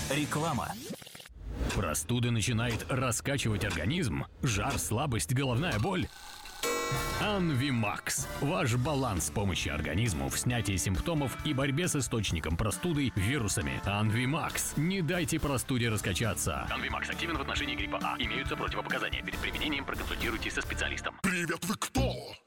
Реклама. Простуда начинает раскачивать организм, жар, слабость, головная боль. Анвимакс. Ваш баланс помощи организму в снятии симптомов и борьбе с источником простуды вирусами. Анвимакс. Не дайте простуде раскачаться. Анвимакс активен в отношении гриппа А. Имеются противопоказания. Перед применением проконсультируйтесь со специалистом. Привет, вы кто?